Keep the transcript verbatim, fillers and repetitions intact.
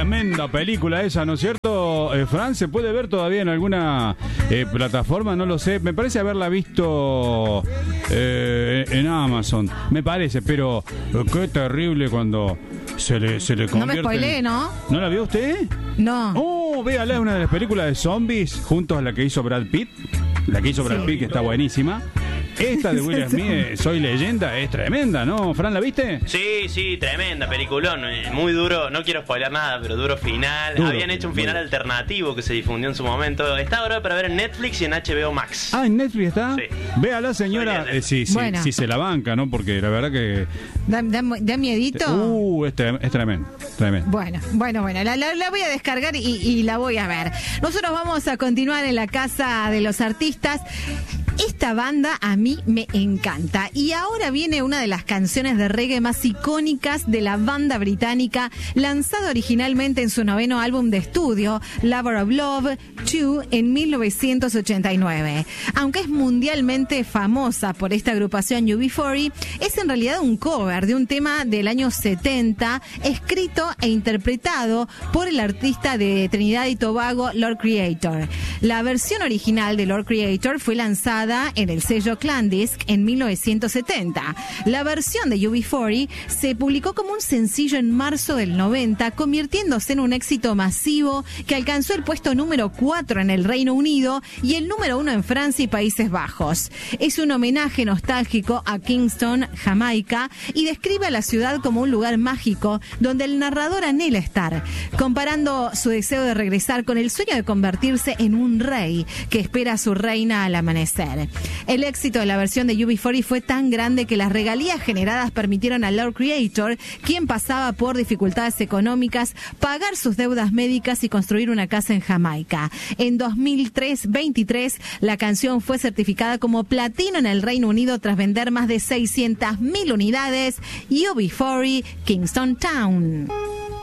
Tremenda película esa, ¿no es cierto? Eh, Fran, ¿se puede ver todavía en alguna eh, plataforma? No lo sé. Me parece haberla visto eh, en Amazon. Me parece, pero eh, qué terrible cuando se le, se le convierte. No me spoileé, en... ¿no? ¿No la vio usted? No. Oh, véala, es una de las películas de zombies juntos a la que hizo Brad Pitt. La que hizo Brad Sí. Pitt, que está buenísima. Esta de Will Smith, Soy Leyenda, es tremenda, ¿no? ¿Fran, la viste? Sí, sí, tremenda, peliculón, muy duro, no quiero spoiler nada, pero duro final. Duro, Habían hecho un final duro. alternativo que se difundió en su momento. Está ahora para ver en Netflix y en H B O Max. Ah, ¿en Netflix está? Sí. Véala, señora, eh, si, si, Bueno. si se la banca, ¿no? Porque la verdad que... ¿Da, da, da miedito? Uh, es, tre- es tremendo, tremendo. Bueno, bueno, bueno, la, la, la voy a descargar y, y la voy a ver. Nosotros vamos a continuar en la Casa de los Artistas. Esta banda a mí me encanta. Y ahora viene una de las canciones de reggae más icónicas de la banda británica, lanzada originalmente en su noveno álbum de estudio, Lover of Love dos, en mil novecientos ochenta y nueve. Aunque es mundialmente famosa por esta agrupación U B cuarenta, es en realidad un cover de un tema del año setenta, escrito e interpretado por el artista de Trinidad y Tobago, Lord Creator. La versión original de Lord Creator fue lanzada en el sello Clandisc en mil novecientos setenta. La versión de U B cuarenta se publicó como un sencillo en marzo del noventa, convirtiéndose en un éxito masivo que alcanzó el puesto número cuatro en el Reino Unido y el número uno en Francia y Países Bajos. Es un homenaje nostálgico a Kingston, Jamaica, y describe a la ciudad como un lugar mágico donde el narrador anhela estar, comparando su deseo de regresar con el sueño de convertirse en un rey que espera a su reina al amanecer. El éxito de la versión de U B cuarenta fue tan grande que las regalías generadas permitieron a Lord Creator, quien pasaba por dificultades económicas, pagar sus deudas médicas y construir una casa en Jamaica. En dos mil veintitrés, la canción fue certificada como platino en el Reino Unido tras vender más de seiscientas mil unidades. U B cuarenta, Kingston Town.